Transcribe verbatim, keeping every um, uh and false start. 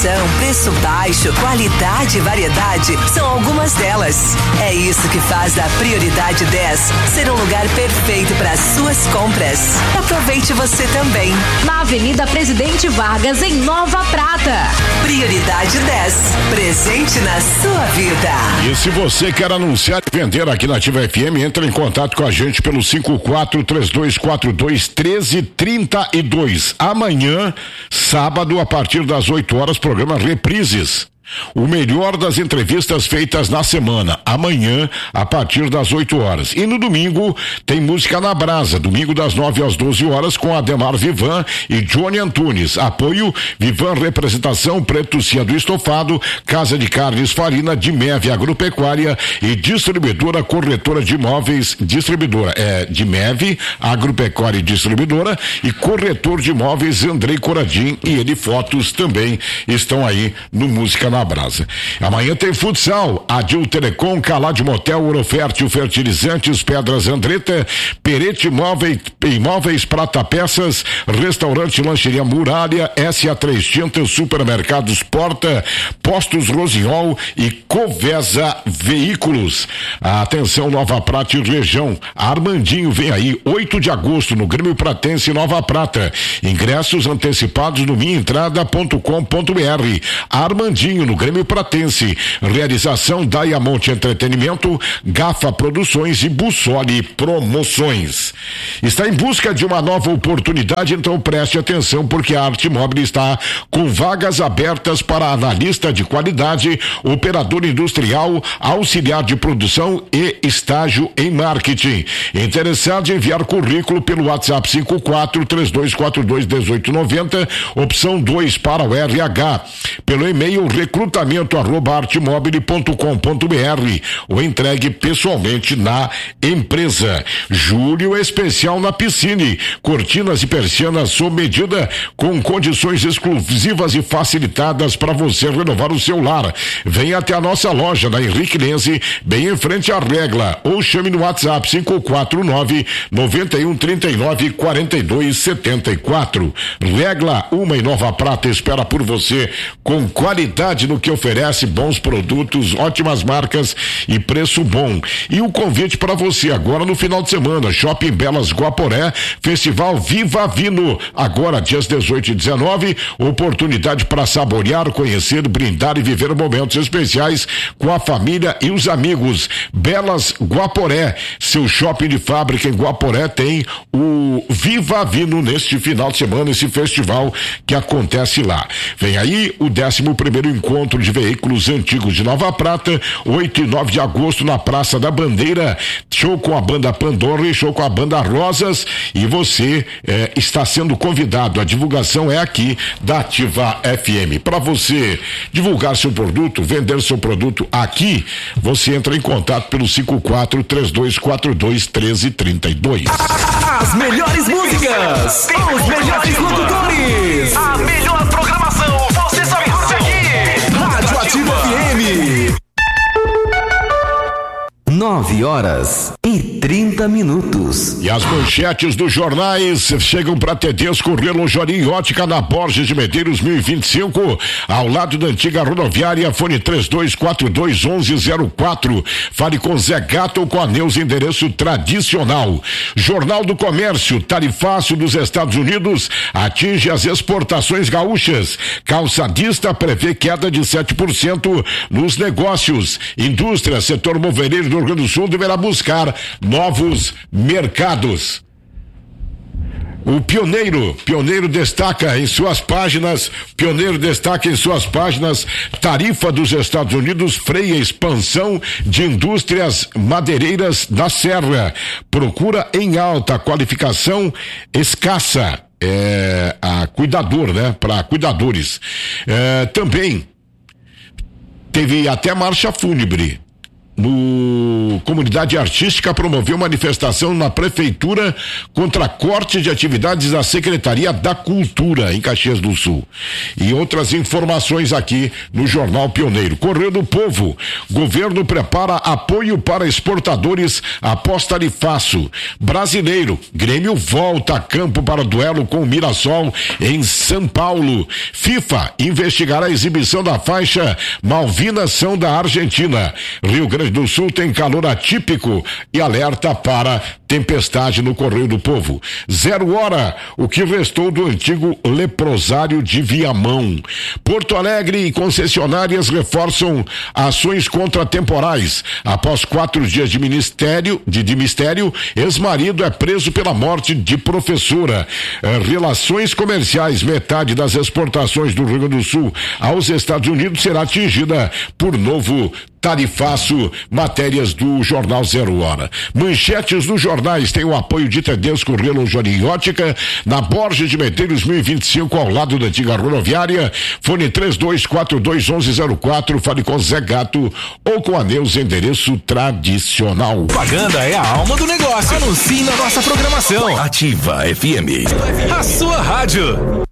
Preço baixo, qualidade e variedade são algumas delas. É isso que faz a Prioridade dez ser um lugar perfeito para suas compras. Aproveite você também. Na Avenida Presidente Vargas, em Nova Prata. Prioridade dez, presente na sua vida. E se você quer anunciar e vender aqui na Ativa F M, entre em contato com a gente pelo cinco quatro três dois quatro dois um três três dois. Amanhã, sábado, a partir das oito horas, programa Reprises. O melhor das entrevistas feitas na semana, amanhã, a partir das oito horas. E no domingo, tem Música na Brasa, domingo das nove às doze horas, com Ademar Vivan e Johnny Antunes. Apoio, Vivan Representação, Preto Cia do Estofado, Casa de Carnes Farina, de Meve Agropecuária e Distribuidora Corretora de Imóveis, distribuidora, é, de Meve Agropecuária e Distribuidora e Corretor de Imóveis, Andrei Coradim, e ele Fotos também estão aí no Música na Brasa. Amanhã tem futsal, Adil Telecom, Calade Motel, Orofértil Fertilizantes, Pedras Andretta, Perete Imóveis, Imóveis Prata Peças, Restaurante Lancheria Muralha, S A três Tintas, Supermercados Porta, Postos Rosiol e Covesa Veículos. Atenção, Nova Prata e região, Armandinho vem aí, oito de agosto, no Grêmio Pratense Nova Prata. Ingressos antecipados no minha entrada ponto com ponto br. Armandinho no Grêmio Pratense. Realização Diamond Entretenimento, Gafa Produções e Bussoli Promoções. Está em busca de uma nova oportunidade? Então preste atenção, porque a Arte Móvel está com vagas abertas para analista de qualidade, operador industrial, auxiliar de produção e estágio em marketing. Interessado em enviar currículo pelo WhatsApp cinco quatro três dois quatro dois um oito nove zero, opção dois para o R H. Pelo e-mail recrutamento arroba artemobile ponto com ponto br ou entregue pessoalmente na empresa. Julho especial na Piscine, cortinas e persianas sob medida com condições exclusivas e facilitadas para você renovar o seu lar. Venha até a nossa loja na Henrique Lenze, bem em frente à Regla, ou chame no WhatsApp cinco quatro nove nove um três nove quatro dois sete quatro. Regla, uma em Nova Prata, espera por você com qualidade no que oferece, bons produtos, ótimas marcas e preço bom. E o convite para você agora no final de semana, Shopping Belas Guaporé, Festival Viva Vino, agora dias dezoito e dezenove, oportunidade para saborear, conhecer, brindar e viver momentos especiais com a família e os amigos. Belas Guaporé, seu shopping de fábrica em Guaporé, tem o Viva Vino neste final de semana, esse festival que acontece lá. Vem aí o décimo primeiro encontro de veículos antigos de Nova Prata, oito e nove de agosto na Praça da Bandeira, show com a banda Pandora e show com a banda Rosas, e você eh, está sendo convidado. A divulgação é aqui da Ativa F M. Para você divulgar seu produto, vender seu produto aqui, você entra em contato pelo cinco quatro três dois quatro dois um três três dois. As melhores músicas, os melhores locutores, a melhor programação, você só curte aqui. Rádio Ativa F M. Nove horas e trinta minutos. E as manchetes dos jornais chegam para Tedesco Relojoaria Ótica na Borges de Medeiros mil e vinte e cinco, ao lado da antiga rodoviária. Fone três dois quatro dois um um zero quatro. Fale com Zé Gato com a Neus, endereço tradicional. Jornal do Comércio, tarifaço dos Estados Unidos atinge as exportações gaúchas. Calçadista prevê queda de sete por cento nos negócios. Indústria, setor moveleiro do Rio Grande do Sul deverá buscar novos mercados. O Pioneiro, Pioneiro destaca em suas páginas, Pioneiro destaca em suas páginas, tarifa dos Estados Unidos freia expansão de indústrias madeireiras da Serra. Procura em alta, qualificação escassa. É, a cuidador, né? Para cuidadores. É, também teve até marcha fúnebre no Comunidade Artística promoveu manifestação na Prefeitura contra corte de atividades da Secretaria da Cultura em Caxias do Sul. E outras informações aqui no Jornal Pioneiro. Correio do Povo. Governo prepara apoio para exportadores após tarifaço. Brasileiro. Grêmio volta a campo para duelo com o Mirassol em São Paulo. FIFA investigará a exibição da faixa Malvinas são da Argentina. Rio Grande do Sul tem calor atípico e alerta para tempestade no Correio do Povo. Zero hora, o que restou do antigo leprosário de Viamão. Porto Alegre e concessionárias reforçam ações contra temporais. Após quatro dias de ministério, de, de mistério, ex-marido é preso pela morte de professora. Eh, relações comerciais, metade das exportações do Rio Grande do Sul aos Estados Unidos será atingida por novo tarifaço. Matérias do Jornal Zero Hora. Manchetes dos jornais têm o apoio de Tedesco Relógio e Ótica na Borges de Medeiros mil e vinte e cinco, ao lado da antiga rodoviária. Fone três dois quatro dois, onze zero quatro. Fale com Zé Gato ou com a Neus, endereço tradicional. Propaganda é a alma do negócio. Anuncie na nossa programação. Ativa F M. A sua rádio.